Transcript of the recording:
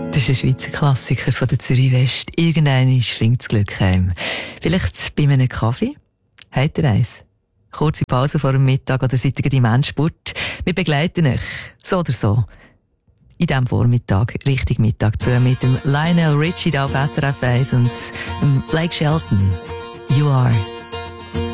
Das ist ein Schweizer Klassiker von der Zürich West. Irgendwann schwingt das Glück heim. Vielleicht bei einem Kaffee? Habt ihr eins? Kurze Pause vor dem Mittag oder seid ihr im Endspurt? Wir begleiten euch, so oder so. In diesem Vormittag, richtig Mittag zu, mit dem Lionel Richie da auf SRF 1 und dem Blake Shelton. You are